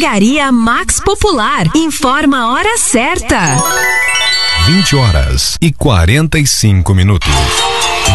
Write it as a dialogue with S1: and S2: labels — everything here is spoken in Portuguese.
S1: Drogaria Max Popular. Informa a hora certa.
S2: 20h45.